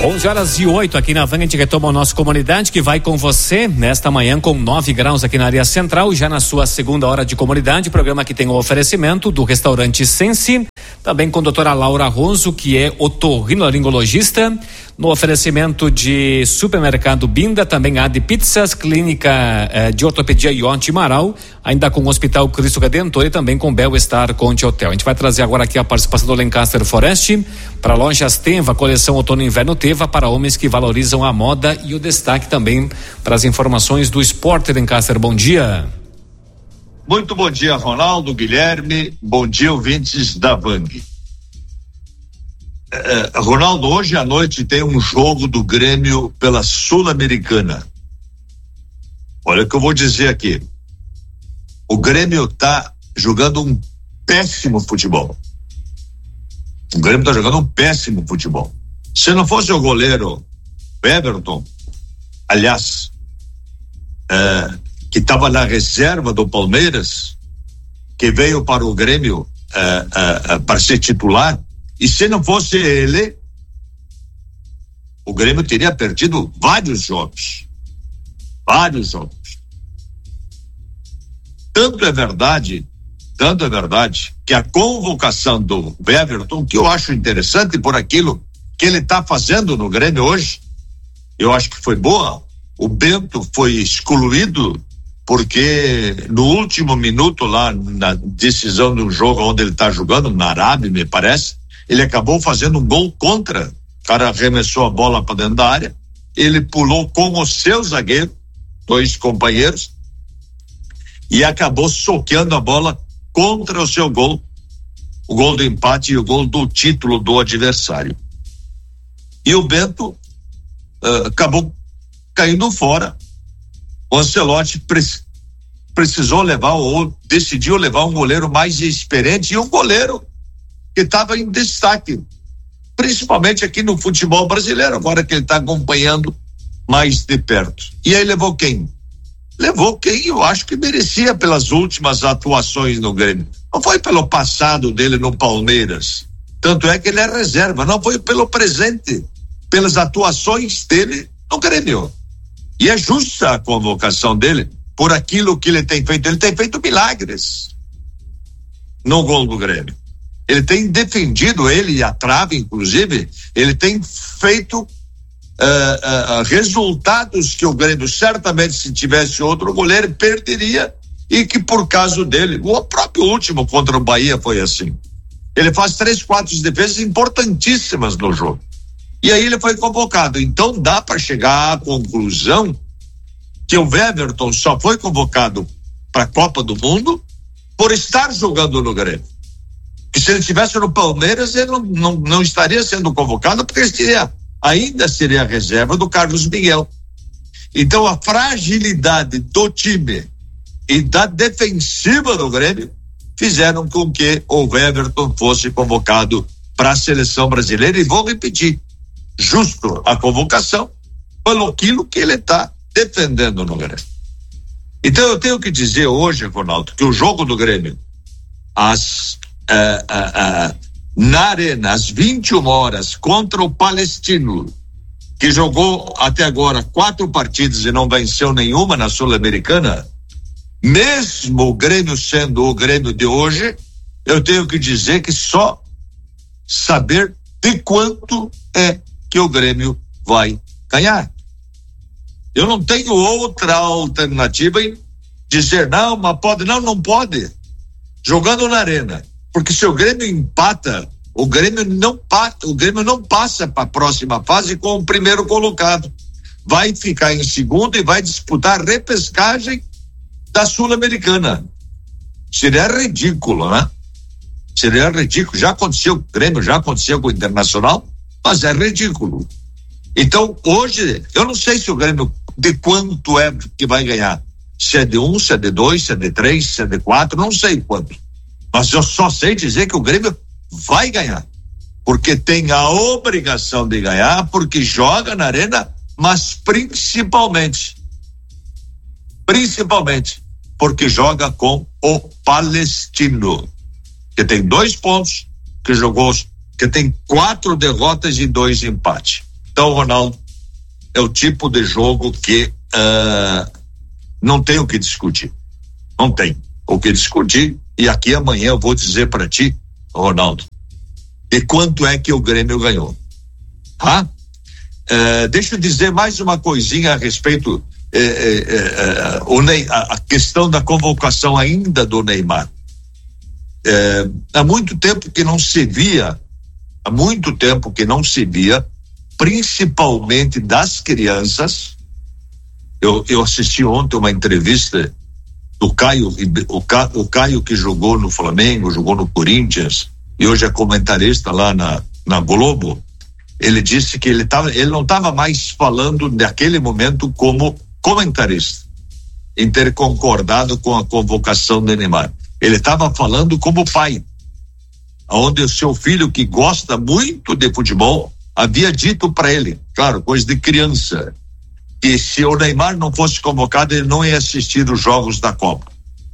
11h08 aqui na Van, a gente retoma o nosso Comunidade, que vai com você nesta manhã com 9 graus aqui na área central, já na sua segunda hora de Comunidade, programa que tem o oferecimento do restaurante Sensi, também com a doutora Laura Ronzo, que é otorrinolaringologista, no oferecimento de supermercado Binda, também a de pizzas, clínica de ortopedia Ionte Amaral, ainda com o Hospital Cristo Redentor e também com Bel-Estar Conte Hotel. A gente vai trazer agora aqui a participação do Lancaster Forest para lojas Teva, coleção outono e inverno Teva, para homens que valorizam a moda, e o destaque também para as informações do esporte. Lancaster, bom dia. Muito bom dia, Ronaldo, Guilherme, bom dia, ouvintes da Vang. Ronaldo, hoje à noite tem um jogo do Grêmio pela Sul-Americana. Olha o que eu vou dizer aqui. O Grêmio tá jogando um péssimo futebol. O Grêmio tá jogando um péssimo futebol. Se não fosse o goleiro Everton, aliás, que estava na reserva do Palmeiras, que veio para o Grêmio para ser titular, e se não fosse ele, o Grêmio teria perdido vários jogos. Tanto é verdade que a convocação do Everton, que eu acho interessante por aquilo que ele está fazendo no Grêmio hoje, eu acho que foi boa. O Bento foi excluído porque no último minuto lá na decisão do jogo onde ele está jogando, na Arábia, me parece, ele acabou fazendo um gol contra. O cara arremessou a bola para dentro da área, ele pulou com o seu zagueiro, 2 companheiros, e acabou soqueando a bola contra o seu gol, o gol do empate e o gol do título do adversário. E o Bento acabou caindo fora. O Ancelotti precisou levar, ou decidiu levar um goleiro mais experiente, e um goleiro que estava em destaque, principalmente aqui no futebol brasileiro, agora que ele está acompanhando mais de perto. E aí levou quem? Levou quem eu acho que merecia pelas últimas atuações no Grêmio. Não foi pelo passado dele no Palmeiras, tanto é que ele é reserva, não foi pelo presente, pelas atuações dele no Grêmio. E é justa a convocação dele por aquilo que ele tem feito. Ele tem feito milagres no gol do Grêmio. Ele tem defendido, ele e a trave, inclusive, ele tem feito resultados que o Grêmio certamente, se tivesse outro goleiro, perderia, e que por caso dele, o próprio último contra o Bahia foi assim. Ele faz 3-4 defesas importantíssimas no jogo. E aí ele foi convocado. Então dá para chegar à conclusão que o Everton só foi convocado para a Copa do Mundo por estar jogando no Grêmio. Que se ele estivesse no Palmeiras, ele não estaria sendo convocado, porque ele ainda seria a reserva do Carlos Miguel. Então a fragilidade do time e da defensiva do Grêmio fizeram com que o Everton fosse convocado para a seleção brasileira, e vou repetir, justo a convocação pelo aquilo que ele está defendendo no Grêmio. Então eu tenho que dizer hoje, Ronaldo, que o jogo do Grêmio na Arena, às 21 horas, contra o Palestino, que jogou até agora 4 partidas e não venceu nenhuma na Sul-Americana, mesmo o Grêmio sendo o Grêmio de hoje, eu tenho que dizer que só saber de quanto é que o Grêmio vai ganhar. Eu não tenho outra alternativa em dizer não, mas pode, não pode. Jogando na Arena. Porque se o Grêmio empata, o Grêmio não passa para a próxima fase com o primeiro colocado. Vai ficar em segundo e vai disputar a repescagem da Sul-Americana. Seria ridículo, né? Seria ridículo. Já aconteceu com o Grêmio, já aconteceu com o Internacional, mas é ridículo. Então, hoje, eu não sei se o Grêmio de quanto é que vai ganhar. Se é de 1, se é de 2, se é de 3, se é de 4, não sei quanto. Mas eu só sei dizer que o Grêmio vai ganhar, porque tem a obrigação de ganhar, porque joga na Arena, mas principalmente porque joga com o Palestino, que tem 2 pontos, que tem 4 derrotas e 2 empates. Então, Ronaldo, é o tipo de jogo que não tem o que discutir. Não tem o que discutir. E aqui amanhã eu vou dizer para ti, Ronaldo, de quanto é que o Grêmio ganhou. Tá? Deixa eu dizer mais uma coisinha a respeito a questão da convocação ainda do Neymar. Há muito tempo que não se via, principalmente das crianças. Eu assisti ontem uma entrevista do Caio, o Caio que jogou no Flamengo, jogou no Corinthians e hoje é comentarista lá na Globo. Ele disse que ele não estava mais falando naquele momento como comentarista, em ter concordado com a convocação do Neymar. Ele estava falando como pai, onde o seu filho, que gosta muito de futebol, havia dito para ele, claro, coisa de criança, que se o Neymar não fosse convocado, ele não ia assistir os jogos da Copa.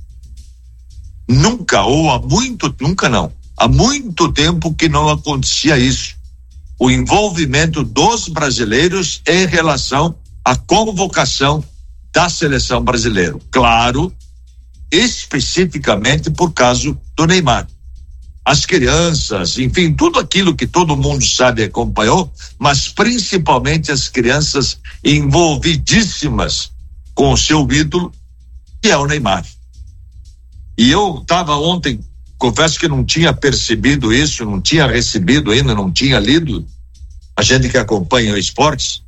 Há muito tempo que não acontecia isso. O envolvimento dos brasileiros em relação à convocação da seleção brasileira. Claro, especificamente por causa do Neymar. As crianças, enfim, tudo aquilo que todo mundo sabe e acompanhou, mas principalmente as crianças envolvidíssimas com o seu ídolo, que é o Neymar. E eu estava ontem, confesso que não tinha percebido isso, não tinha recebido ainda, não tinha lido, a gente que acompanha o esportes,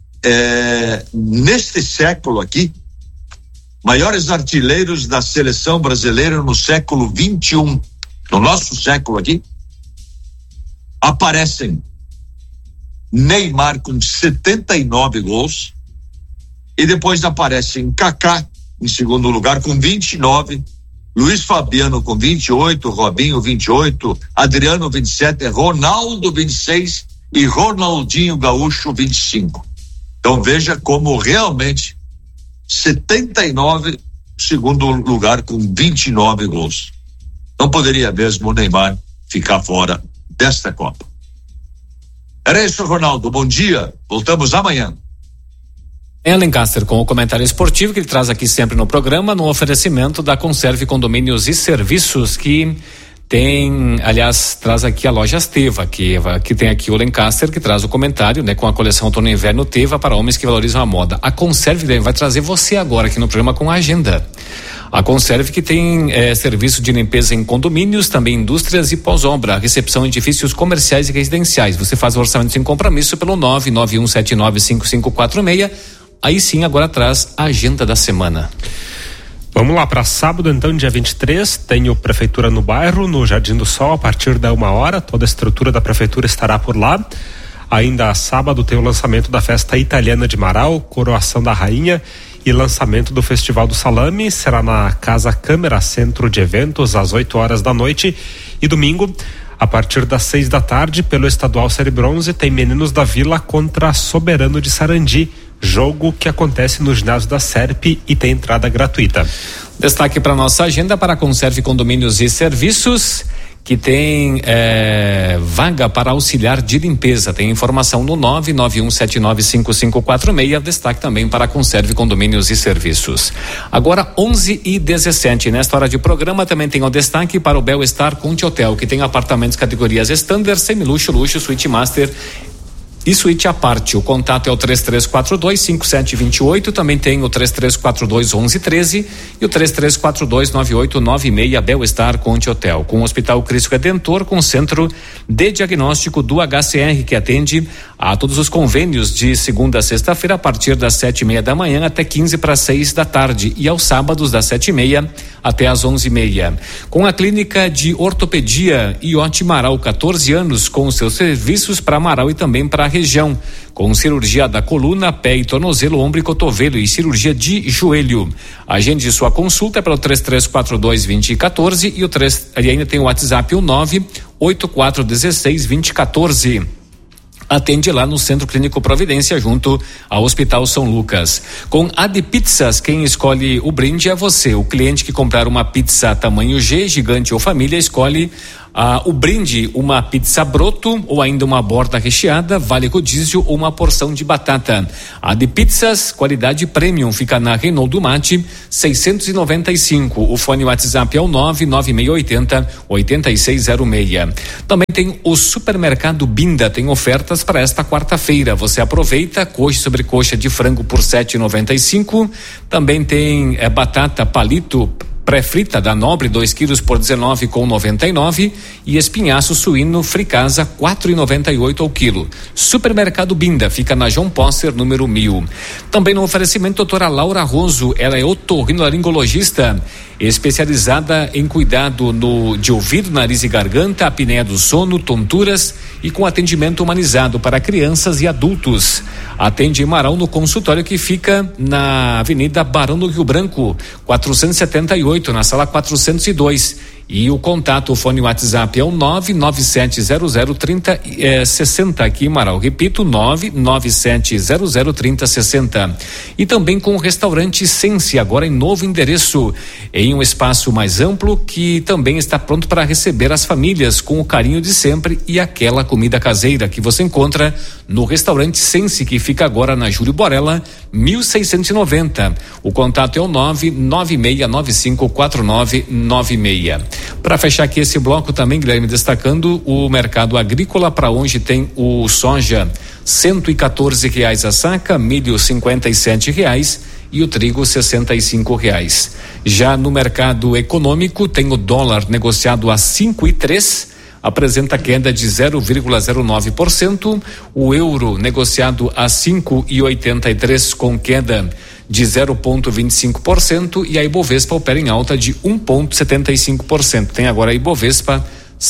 neste século aqui, maiores artilheiros da seleção brasileira no século 21, no nosso século aqui, aparecem Neymar com 79 gols e depois aparecem Kaká em segundo lugar com 29, Luiz Fabiano com 28, Robinho 28, Adriano 27, Ronaldo 26 e Ronaldinho Gaúcho 25. Então veja como realmente 79, segundo lugar com 29 gols. Não poderia mesmo o Neymar ficar fora desta Copa. Era isso, Ronaldo. Bom dia. Voltamos amanhã. Lancaster com o comentário esportivo que ele traz aqui sempre no programa, no oferecimento da Conserve Condomínios e Serviços, que tem, aliás, traz aqui a loja Teva, que tem aqui o Lancaster, que traz o comentário, né, com a coleção outono e inverno Teva para homens que valorizam a moda. A Conserve vai trazer você agora aqui no programa com a agenda. A Conserve que tem serviço de limpeza em condomínios, também indústrias e pós-obra, recepção em edifícios comerciais e residenciais. Você faz o orçamento sem compromisso pelo 991795546. Aí sim, agora traz a agenda da semana. Vamos lá, para sábado então, dia 23, tem o Prefeitura no Bairro, no Jardim do Sol, a partir da 1h, toda a estrutura da Prefeitura estará por lá. Ainda sábado tem o lançamento da Festa Italiana de Marau, Coroação da Rainha e lançamento do Festival do Salame, será na Casa Câmara Centro de Eventos, às 8h da noite. E domingo, a partir das 6 da tarde, pelo Estadual Série Bronze, tem Meninos da Vila contra Soberano de Sarandi, jogo que acontece no ginásio da SERP e tem entrada gratuita. Destaque para nossa agenda para a Conserve Condomínios e Serviços, que tem vaga para auxiliar de limpeza. Tem informação no 991795546. Destaque também para a Conserve Condomínios e Serviços. Agora 11h17. Nesta hora de programa também tem o destaque para o Bel-Estar Conte Hotel, que tem apartamentos categorias standard, semiluxo, luxo, suíte master e suíte à parte. O contato é o 3342-5728, também tem o 3342-1113 e o 3342-9896. Bel-Estar Conte Hotel, com o Hospital Cristo Redentor, com centro de diagnóstico do HCR, que atende a todos os convênios de segunda a sexta-feira, a partir das 7:30 da manhã até 15:45 da tarde, e aos sábados das 7:30 até às 11:30. Com a clínica de ortopedia Iote Marau, 14 anos, com seus serviços para Marau e também para a região, com cirurgia da coluna, pé e tornozelo, ombro e cotovelo e cirurgia de joelho. Agende sua consulta pelo 3342-2014 e ainda tem o WhatsApp, o 98416-2014. Atende lá no Centro Clínico Providência, junto ao Hospital São Lucas. Com Adi Pizzas, quem escolhe o brinde é você. O cliente que comprar uma pizza tamanho G, gigante ou família, escolhe O brinde, uma pizza broto ou ainda uma borda recheada, vale rodízio ou uma porção de batata. A de pizzas, qualidade premium, fica na Reinaldo Mate, 695. O fone WhatsApp é o 99680-8606. Também tem o supermercado Binda, tem ofertas para esta quarta-feira. Você aproveita, coxa sobre coxa de frango por 7,95. Também tem batata palito pré-frita da Nobre, 2 quilos por 19,99 e espinhaço suíno Fricasa 4,98 ao quilo. Supermercado Binda, fica na João Posser, número 1000. Também no oferecimento, doutora Laura Roso, ela é otorrinolaringologista, especializada em cuidado de ouvido, nariz e garganta, apneia do sono, tonturas e com atendimento humanizado para crianças e adultos. Atende em Marau no consultório que fica na Avenida Barão do Rio Branco, 478, na sala 402. E o contato, o fone WhatsApp é o 997003060 aqui em Marau. Repito, 997003060. E também com o restaurante Sense, agora em novo endereço, em um espaço mais amplo que também está pronto para receber as famílias com o carinho de sempre e aquela comida caseira que você encontra no restaurante Sense, que fica agora na Júlio Borella, 1690. O contato é o 996954996. Para fechar aqui esse bloco também, Guilherme, destacando o mercado agrícola, para onde tem o soja R$114 a saca, milho R$57 e o trigo R$65. Já no mercado econômico tem o dólar negociado a 5,03, apresenta queda de 0,09%, o euro negociado a 5,83 com queda de 0,25% e a Ibovespa opera em alta de 1,75%. Tem agora a Ibovespa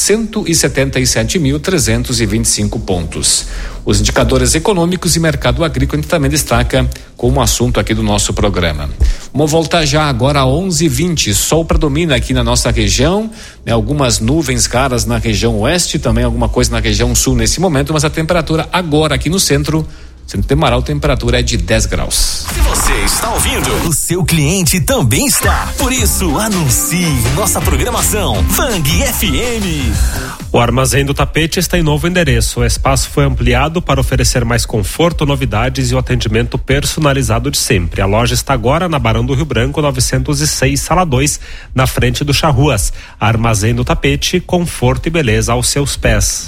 177.325 pontos. Os indicadores econômicos e mercado agrícola a gente também destaca como assunto aqui do nosso programa. Vamos voltar já agora a 11h20. Sol predomina aqui na nossa região, né? Algumas nuvens raras na região oeste, também alguma coisa na região sul nesse momento, mas a temperatura agora aqui no centro de Marau, a temperatura é de 10 graus. Se você está ouvindo, o seu cliente também está. Por isso, anuncie nossa programação. Fang FM. O Armazém do Tapete está em novo endereço. O espaço foi ampliado para oferecer mais conforto, novidades e o atendimento personalizado de sempre. A loja está agora na Barão do Rio Branco, 906, sala 2, na frente do Charruas. Armazém do Tapete, conforto e beleza aos seus pés.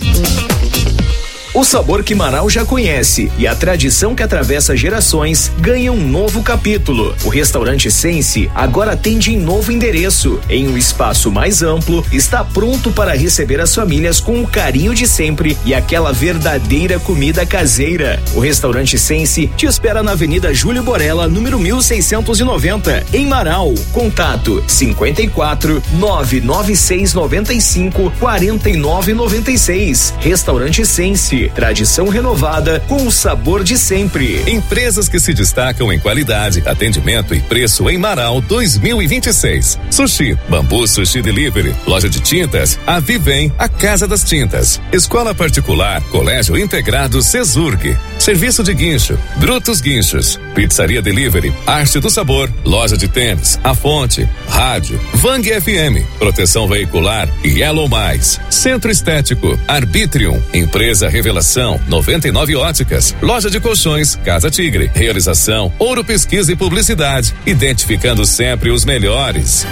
O sabor que Marau já conhece e a tradição que atravessa gerações ganha um novo capítulo. O restaurante Sense agora atende em novo endereço. Em um espaço mais amplo, está pronto para receber as famílias com o carinho de sempre e aquela verdadeira comida caseira. O restaurante Sense te espera na Avenida Júlio Borella, número 1690, em Marau. Contato 54 996 95 49 96. Restaurante Sense. Tradição renovada com o sabor de sempre. Empresas que se destacam em qualidade, atendimento e preço em Marau 2026. Sushi, Bambu Sushi Delivery, loja de tintas, a Vivem, a Casa das Tintas, escola particular, colégio integrado Cesurg, serviço de guincho, Brutus Guinchos, pizzaria delivery, Arte do Sabor, loja de tênis, A Fonte, rádio, Vang FM, proteção veicular e Yellow Mais, centro estético, Arbitrium, empresa Revelação, 99 Óticas, loja de colchões, Casa Tigre, realização, Ouro Pesquisa e Publicidade, identificando sempre os melhores.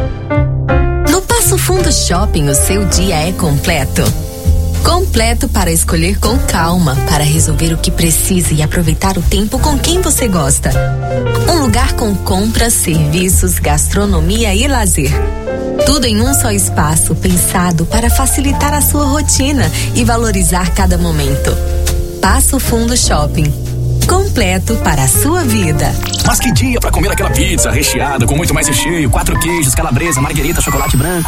No Passo Fundo Shopping, o seu dia é completo. Completo para escolher com calma, para resolver o que precisa e aproveitar o tempo com quem você gosta. Um lugar com compras, serviços, gastronomia e lazer. Tudo em um só espaço, pensado para facilitar a sua rotina e valorizar cada momento. Passo Fundo Shopping. Completo para a sua vida. Mas que dia para comer aquela pizza recheada com muito mais recheio, 4 queijos, calabresa, marguerita, chocolate branco.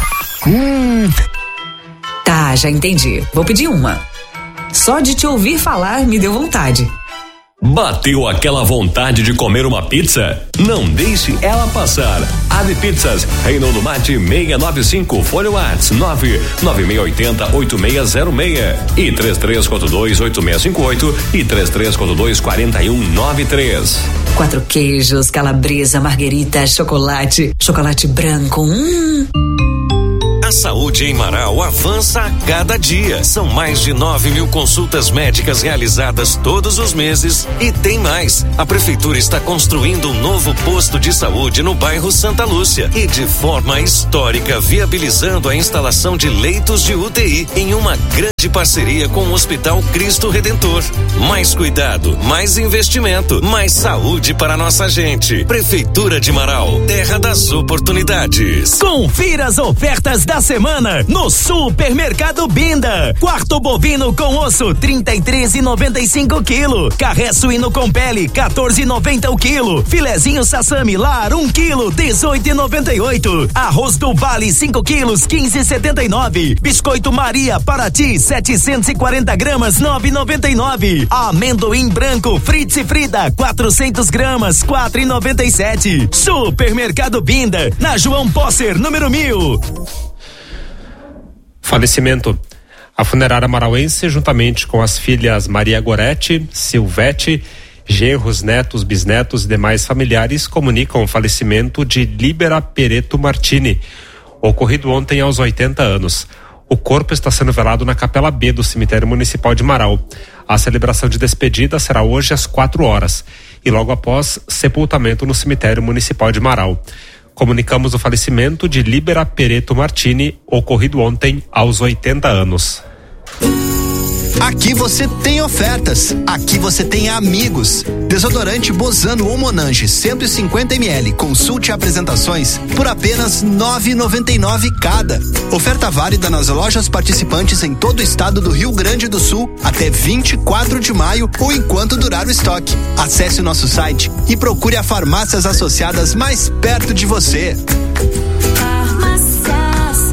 Tá, já entendi. Vou pedir uma. Só de te ouvir falar me deu vontade. Bateu aquela vontade de comer uma pizza? Não deixe ela passar. Ave Pizzas, Reinaldo Mate 695, Folha Whats 99680-8606 e 3342-8658 e 3342-4193. 4 queijos, calabresa, marguerita, chocolate branco. A saúde em Marau avança a cada dia. São mais de 9.000 consultas médicas realizadas todos os meses e tem mais. A prefeitura está construindo um novo posto de saúde no bairro Santa Lúcia e de forma histórica viabilizando a instalação de leitos de UTI em uma grande parceria com o Hospital Cristo Redentor. Mais cuidado, mais investimento, mais saúde para nossa gente. Prefeitura de Marau, terra das oportunidades. Confira as ofertas da semana no Supermercado Binda. Quarto bovino com osso 33,95 quilo. Carré suíno com pele 14,90 o quilo. Filezinho sassami lar 1 quilo 18,98. Arroz do Vale 5 quilos 15,79. Biscoito Maria Paraty 740 gramas 9,99. Amendoim branco Fritz e Frida 400 gramas 4,97. Supermercado Binda na João Posser número 1000. Falecimento. A funerária marauense, juntamente com as filhas Maria Goretti, Silvete, genros, netos, bisnetos e demais familiares, comunicam o falecimento de Líbera Pereto Martini, ocorrido ontem aos 80 anos. O corpo está sendo velado na Capela B do Cemitério Municipal de Marau. A celebração de despedida será hoje às 4 horas e logo após sepultamento no Cemitério Municipal de Marau. Comunicamos o falecimento de Líbera Pereto Martini, ocorrido ontem aos 80 anos. Aqui você tem ofertas, aqui você tem amigos. Desodorante Bozano ou Monange 150 ml, consulte apresentações por apenas R$ 9,99 cada. Oferta válida nas lojas participantes em todo o estado do Rio Grande do Sul até 24 de maio ou enquanto durar o estoque. Acesse o nosso site e procure a farmácias associadas mais perto de você. Farmácias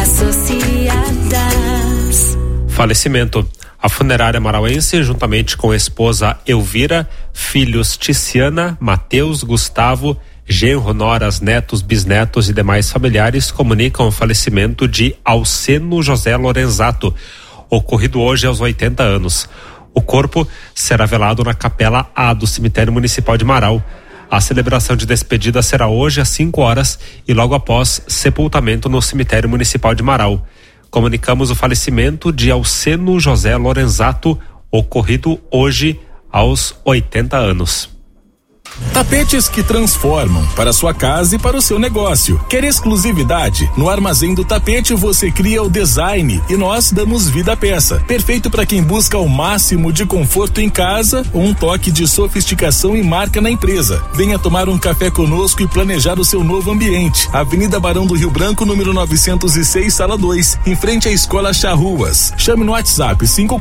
Associadas. Falecimento. A funerária marauense, juntamente com a esposa Elvira, filhos Ticiana, Mateus, Gustavo, genro, noras, netos, bisnetos e demais familiares, comunicam o falecimento de Alceno José Lorenzato, ocorrido hoje aos 80 anos. O corpo será velado na Capela A do Cemitério Municipal de Marau. A celebração de despedida será hoje às 5 horas e logo após sepultamento no Cemitério Municipal de Marau. Comunicamos o falecimento de Alceno José Lorenzato, ocorrido hoje aos 80 anos. Tapetes que transformam para sua casa e para o seu negócio. Quer exclusividade? No Armazém do Tapete você cria o design e nós damos vida à peça. Perfeito para quem busca o máximo de conforto em casa ou um toque de sofisticação e marca na empresa. Venha tomar um café conosco e planejar o seu novo ambiente. Avenida Barão do Rio Branco, número 906, sala 2, em frente à Escola Charruas. Chame no WhatsApp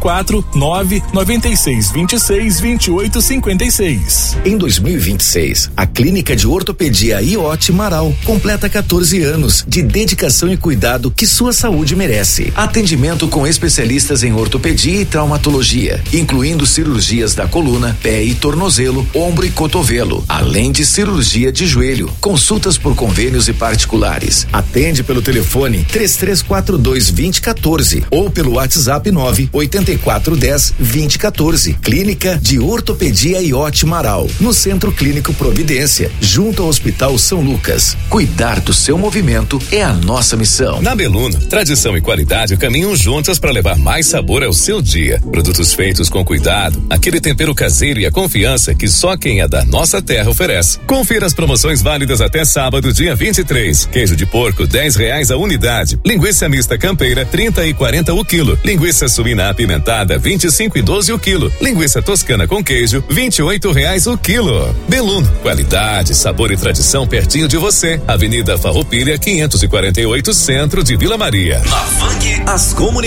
549-9626-2856. Em 2026, a Clínica de Ortopedia IOT Marau completa 14 anos de dedicação e cuidado que sua saúde merece. Atendimento com especialistas em ortopedia e traumatologia, incluindo cirurgias da coluna, pé e tornozelo, ombro e cotovelo, além de cirurgia de joelho. Consultas por convênios e particulares. Atende pelo telefone 3342-2014 ou pelo WhatsApp 98410-2014. Clínica de Ortopedia IOT Marau, no Centro Clínico Providência, junto ao Hospital São Lucas. Cuidar do seu movimento é a nossa missão. Na Beluno, tradição e qualidade caminham juntas para levar mais sabor ao seu dia. Produtos feitos com cuidado, aquele tempero caseiro e a confiança que só quem é da nossa terra oferece. Confira as promoções válidas até sábado, dia 23. Queijo de porco, R$10 a unidade. Linguiça mista campeira, 30 e 40 o quilo. Linguiça suína apimentada, 25 e 12 o quilo. Linguiça toscana com queijo, R$28 o quilo. Beluno, qualidade, sabor e tradição pertinho de você. Avenida Farroupilha 548, centro de Vila Maria. Na Funk, as comunidades